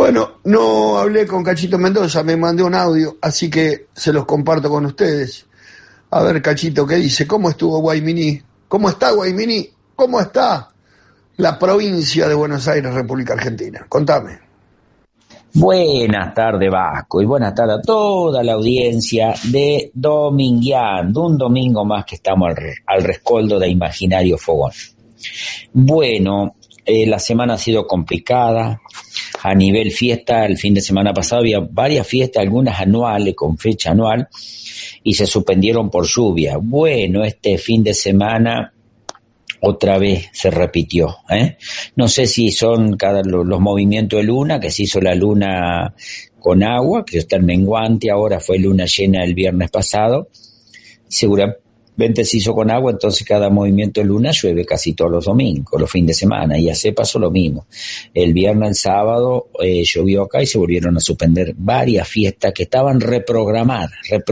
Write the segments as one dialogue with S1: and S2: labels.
S1: Bueno, no hablé con Cachito Mendoza, me mandé un audio, así que se los comparto con ustedes. A ver, Cachito, ¿qué dice? ¿Cómo estuvo Guayminí? ¿Cómo está Guayminí? ¿Cómo está la provincia de Buenos Aires, República Argentina? Contame.
S2: Buenas tardes, Vasco, y buenas tardes a toda la audiencia de Domingueando, un domingo más que estamos al rescoldo de Imaginario Fogón. Bueno, la semana ha sido complicada. A nivel fiesta, el fin de semana pasado había varias fiestas, algunas anuales, con fecha anual, y se suspendieron por lluvia. Bueno, este fin de semana otra vez se repitió, No sé si son los movimientos de luna, que se hizo la luna con agua, que está en menguante, ahora fue luna llena el viernes pasado, seguramente se hizo con agua, entonces cada movimiento de luna llueve casi todos los domingos, los fines de semana, y así pasó lo mismo. El viernes, el sábado, llovió acá y se volvieron a suspender varias fiestas que estaban reprogramadas,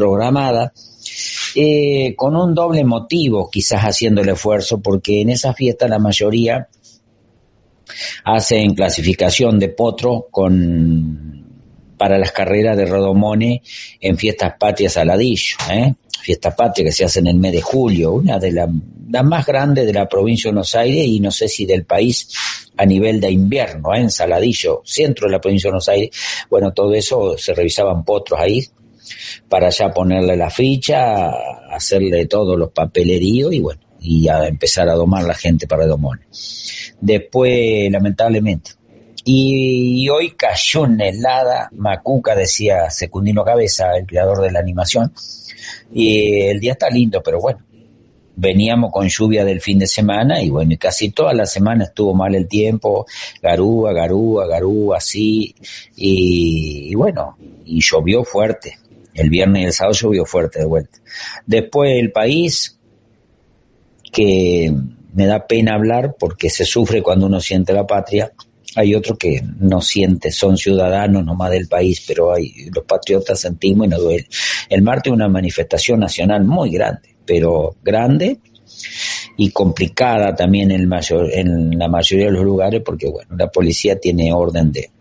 S2: con un doble motivo, quizás haciendo el esfuerzo, porque en esa fiesta la mayoría hacen clasificación de potro para las carreras de rodomones en fiestas patrias Saladillo, fiestas patrias que se hacen en el mes de julio, una de las más grandes de la provincia de Buenos Aires y no sé si del país a nivel de invierno, en Saladillo, centro de la provincia de Buenos Aires. Bueno, todo eso se revisaban potros ahí para ya ponerle la ficha, hacerle todos los papeleríos y bueno, y a empezar a domar la gente para domones. Después, lamentablemente, y hoy cayó una helada macuca, decía Secundino Cabeza, el creador de la animación, y el día está lindo, pero bueno, veníamos con lluvia del fin de semana y bueno, y casi toda la semana estuvo mal el tiempo, garúa, así, y bueno, y llovió fuerte. El viernes y el sábado llovió fuerte de vuelta. Después el país, que me da pena hablar porque se sufre cuando uno siente la patria. Hay otros que no siente, son ciudadanos nomás del país, pero los patriotas sentimos y nos duele. El martes una manifestación nacional muy grande, pero grande y complicada también en la mayoría de los lugares porque bueno, la policía tiene orden de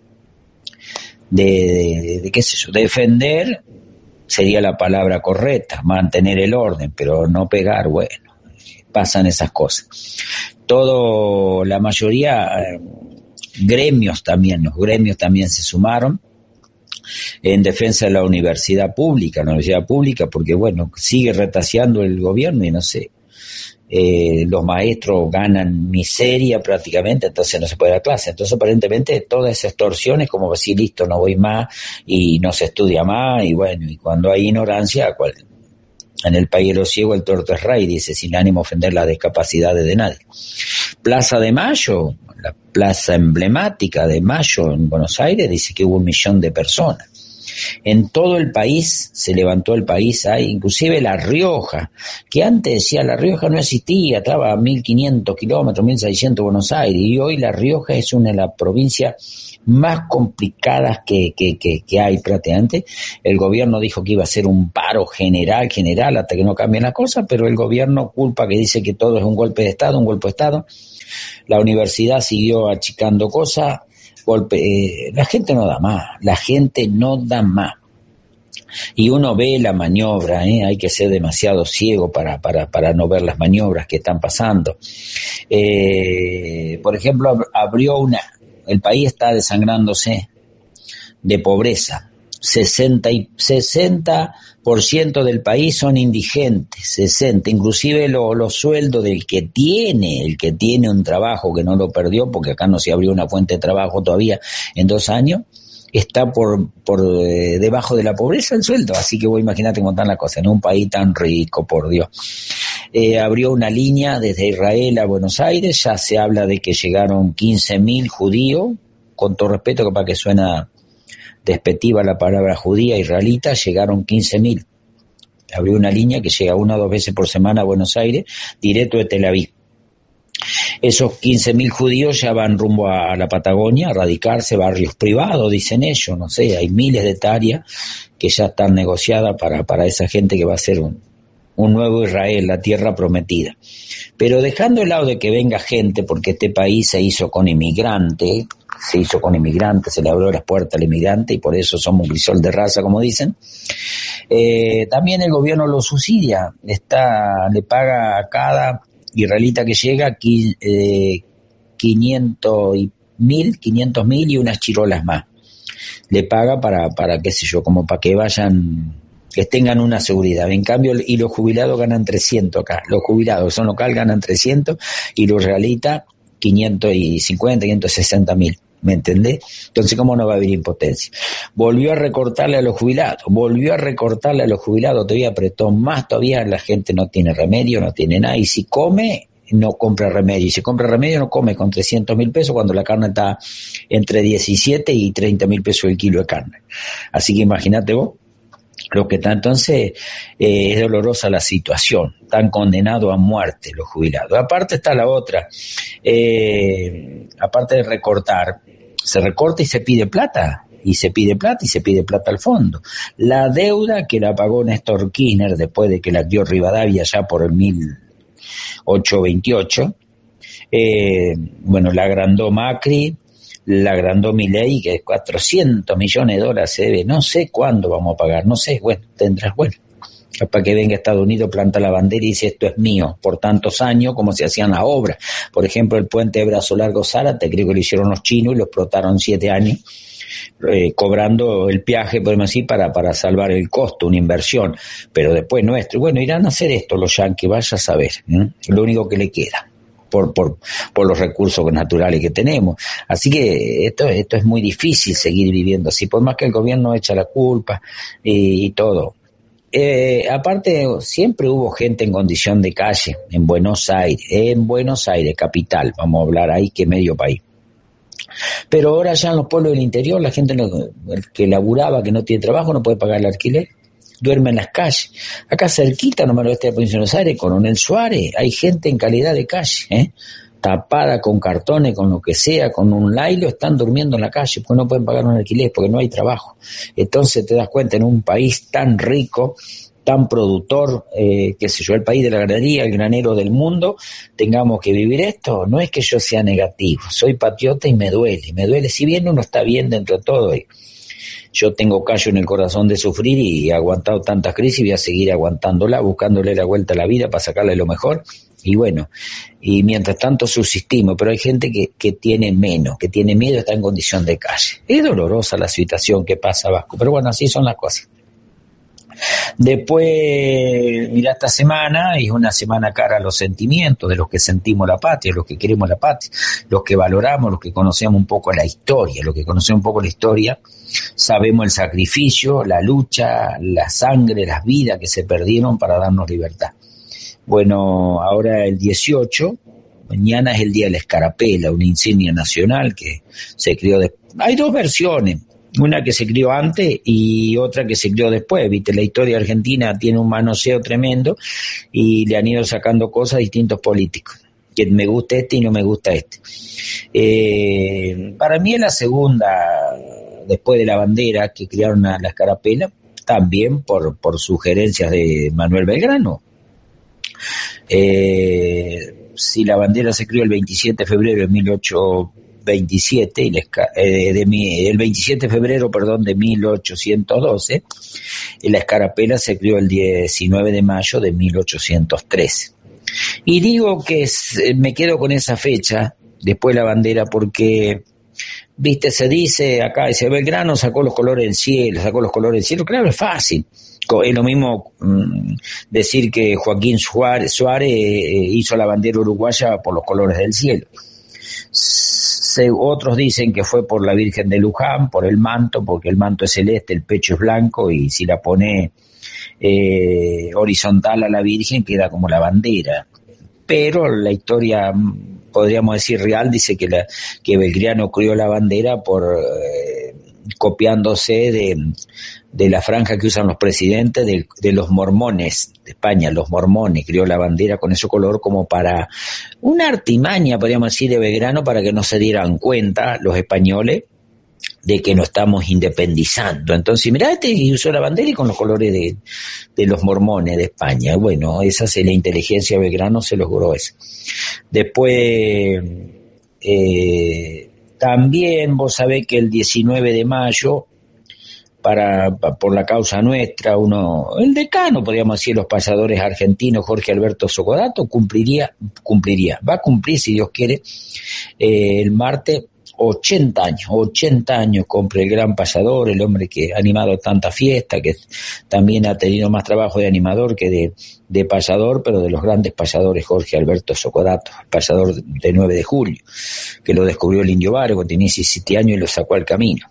S2: qué sé yo, defender sería la palabra correcta, mantener el orden, pero no pegar, bueno, pasan esas cosas. La mayoría, los gremios también se sumaron en defensa de la universidad pública, porque bueno, sigue retaseando el gobierno y no sé, los maestros ganan miseria prácticamente, entonces no se puede dar clase. Entonces aparentemente toda esa extorsión es como decir, listo, no voy más y no se estudia más, y bueno, y cuando hay ignorancia, en el país de los ciegos el torto es rey, dice, sin ánimo ofender las discapacidades de nadie. Plaza de Mayo, la plaza emblemática de Mayo en Buenos Aires, dice que hubo 1 millón de personas. En todo el país, se levantó el país, inclusive La Rioja, que antes decía La Rioja no existía, estaba a 1.500 kilómetros, 1.600 Buenos Aires, y hoy La Rioja es una de las provincias más complicadas que hay prácticamente. El gobierno dijo que iba a ser un paro general, hasta que no cambien las cosas, pero el gobierno culpa que dice que todo es un golpe de Estado. La universidad siguió achicando cosas. La gente no da más, y uno ve la maniobra, hay que ser demasiado ciego para no ver las maniobras que están pasando. Por ejemplo, el país está desangrándose de pobreza. 60% del país son indigentes, 60, inclusive los sueldos del que tiene un trabajo que no lo perdió, porque acá no se abrió una fuente de trabajo todavía en 2 años, está por debajo de la pobreza el sueldo, así que vos imaginate cómo están las cosas, en un país tan rico, por Dios. Abrió una línea desde Israel a Buenos Aires, ya se habla de que llegaron 15.000 judíos, con todo respeto, que para que suena despectiva la palabra judía, israelita, llegaron 15.000. Abrió una línea que llega 1 o 2 veces por semana a Buenos Aires, directo de Tel Aviv. Esos 15.000 judíos ya van rumbo a la Patagonia, a radicarse, barrios privados, dicen ellos, no sé, hay miles de hectáreas que ya están negociadas para esa gente que va a ser un nuevo Israel, la tierra prometida. Pero dejando el lado de que venga gente, porque este país se hizo con inmigrantes, se hizo con inmigrantes, se le abrió las puertas al inmigrante y por eso somos un crisol de raza, como dicen. También el gobierno lo subsidia, le paga a cada israelita que llega 500.000 y unas chirolas más. Le paga para qué sé yo, como para que vayan, que tengan una seguridad. En cambio, y los jubilados ganan 300 acá. Los jubilados que son local ganan 300 y los israelitas 550, 560.000. ¿Me entendés? Entonces, ¿cómo no va a haber impotencia? Volvió a recortarle a los jubilados, todavía apretó más, todavía la gente no tiene remedio, no tiene nada, y si come, no compra remedio, y si compra remedio no come con 300.000 pesos cuando la carne está entre 17 y 30.000 pesos el kilo de carne. Así que imagínate vos lo que está. Entonces es dolorosa la situación, están condenados a muerte los jubilados. Aparte está la otra, aparte de recortar, se recorta y se pide plata, y se pide plata al fondo. La deuda que la pagó Néstor Kirchner después de que la dio Rivadavia ya por el 1828, la agrandó Macri, la agrandó Milei, que es 400 millones de dólares se debe, no sé cuándo vamos a pagar, no sé, para que venga Estados Unidos, planta la bandera y dice esto es mío, por tantos años como se hacían las obras. Por ejemplo, el puente de Brazo Largo Zárate, creo que lo hicieron los chinos y lo explotaron 7 años, cobrando el peaje, podemos decir, para salvar el costo, una inversión, pero después nuestro. Bueno, irán a hacer esto los yanquis, vaya a saber, lo único que le queda. Por los recursos naturales que tenemos. Así que esto es muy difícil seguir viviendo así, por más que el gobierno echa la culpa y todo. Aparte, siempre hubo gente en condición de calle en Buenos Aires, capital, vamos a hablar ahí que medio país. Pero ahora ya en los pueblos del interior, la gente que laburaba, que no tiene trabajo, no puede pagar el alquiler, duerme en las calles. Acá cerquita, nomás oeste de la provincia de Buenos Aires, Coronel Suárez, hay gente en calidad de calle, tapada con cartones, con lo que sea, con un lailo, están durmiendo en la calle porque no pueden pagar un alquiler, porque no hay trabajo. Entonces te das cuenta, en un país tan rico, tan productor, el país de la ganadería, el granero del mundo, tengamos que vivir esto. No es que yo sea negativo, soy patriota y me duele, si bien uno está bien dentro de todo. Yo tengo callo en el corazón de sufrir y he aguantado tantas crisis y voy a seguir aguantándola, buscándole la vuelta a la vida para sacarle lo mejor. Y bueno, y mientras tanto subsistimos, pero hay gente que tiene menos, que tiene miedo, está en condición de calle. Es dolorosa la situación que pasa, Vasco, pero bueno, así son las cosas. Después, mira, esta semana es una semana cara a los sentimientos de los que sentimos la patria, los que queremos la patria, los que valoramos, los que conocemos un poco la historia, sabemos el sacrificio, la lucha, la sangre, las vidas que se perdieron para darnos libertad. Bueno, ahora el 18, mañana es el Día de la Escarapela, una insignia nacional que se creó hay dos versiones. Una que se crió antes y otra que se crió después, ¿viste? La historia argentina tiene un manoseo tremendo y le han ido sacando cosas a distintos políticos, que me gusta este y no me gusta este. Para mí es la segunda, después de la bandera, que crearon la escarapela, también por sugerencias de Manuel Belgrano. Si la bandera se creó el 27 de febrero de 1827, el 27 de febrero, de 1812, la escarapela se creó el 19 de mayo de 1813. Y digo que me quedo con esa fecha, después de la bandera, porque, viste, se dice acá, dice Belgrano sacó los colores del cielo, claro, es fácil. Es lo mismo decir que Joaquín Suárez hizo la bandera uruguaya por los colores del cielo. Otros dicen que fue por la Virgen de Luján, por el manto, porque el manto es celeste, el pecho es blanco y si la pone horizontal a la Virgen queda como la bandera. Pero la historia, podríamos decir real, dice que Belgrano creó la bandera copiándose de la franja que usan los presidentes de los mormones de España. Los mormones, creó la bandera con ese color como para una artimaña, podríamos decir, de Belgrano, para que no se dieran cuenta los españoles de que nos estamos independizando. Entonces, mirá, usó la bandera y con los colores de los mormones de España. Bueno, esa es la inteligencia de Belgrano, se logró eso. Después, También vos sabés que el 19 de mayo, por la causa nuestra, el decano, podríamos decir, los payadores argentinos, Jorge Alberto Scodato, va a cumplir, si Dios quiere, el martes 80 años cumple el gran payador, el hombre que ha animado tanta fiesta, que también ha tenido más trabajo de animador que de payador, pero de los grandes payadores, Jorge Alberto Scodato, el payador de 9 de julio, que lo descubrió el Indio Vario cuando tenía 17 años y lo sacó al camino.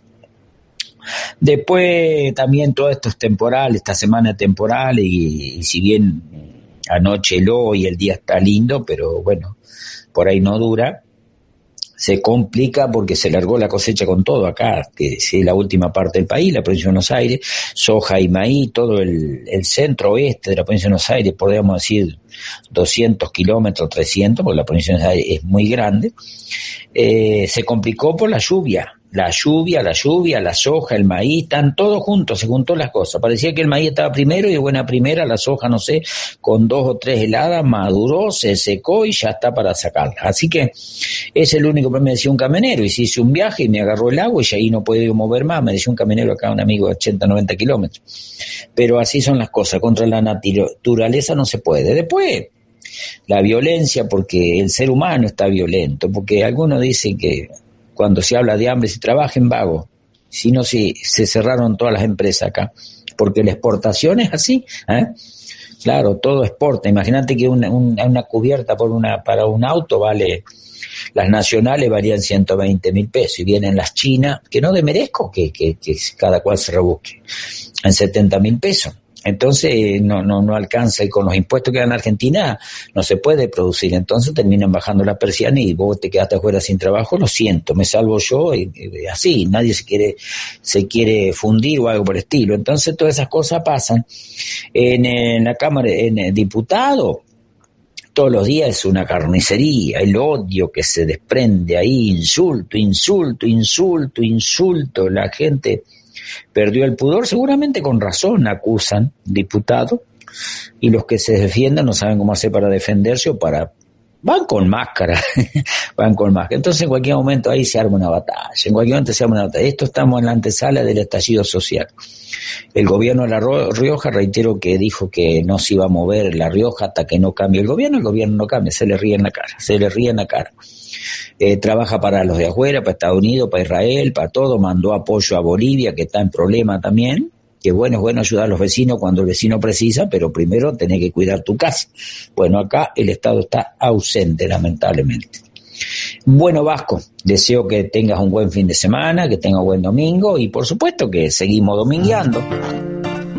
S2: Después también todo esto es temporal, esta semana es temporal, y si bien anoche y el día está lindo, pero bueno, por ahí no dura, se complica porque se largó la cosecha con todo acá, que es la última parte del país, la provincia de Buenos Aires, soja y maíz, todo el centro oeste de la provincia de Buenos Aires, podríamos decir 200 kilómetros, 300, porque la provincia de Buenos Aires es muy grande, se complicó por la lluvia, la soja, el maíz, están todos juntos, se juntó las cosas. Parecía que el maíz estaba primero y de buena primera, la soja, no sé, con 2 o 3 heladas, maduró, se secó y ya está para sacarla. Así que es el único que me decía un camionero, y si hice un viaje y me agarró el agua y ahí no puedo mover más, me decía un camionero acá, un amigo de 80, 90 kilómetros. Pero así son las cosas, contra la naturaleza no se puede. Después, la violencia, porque el ser humano está violento, porque algunos dicen que cuando se habla de hambre, si trabajen vago, si no, si se cerraron todas las empresas acá, porque la exportación es así, ¿eh? Claro, todo exporta. Imagínate que una cubierta para un auto vale, las nacionales valían 120.000 pesos, y vienen las chinas, que no demerezco que cada cual se rebusque, en 70.000 pesos. Entonces no alcanza, y con los impuestos que dan en Argentina no se puede producir, entonces terminan bajando la persiana y vos te quedaste afuera sin trabajo. Lo siento, me salvo yo, y así, nadie se quiere fundir o algo por el estilo. Entonces todas esas cosas pasan en la Cámara, en el diputado. Todos los días es una carnicería, el odio que se desprende ahí, insulto, la gente perdió el pudor, seguramente con razón acusan diputados, y los que se defiendan no saben cómo hacer para defenderse van con máscara, Entonces en cualquier momento ahí se arma una batalla, Esto estamos en la antesala del estallido social. El gobierno de La Rioja, reitero que dijo que no se iba a mover La Rioja hasta que no cambie el gobierno no cambia, se le ríe en la cara. Trabaja para los de afuera, para Estados Unidos, para Israel, para todo, mandó apoyo a Bolivia, que está en problema también, que bueno, es bueno ayudar a los vecinos cuando el vecino precisa, pero primero tenés que cuidar tu casa. Bueno, acá el Estado está ausente, lamentablemente. Bueno, Vasco, deseo que tengas un buen fin de semana, que tengas un buen domingo, y por supuesto que seguimos domingueando.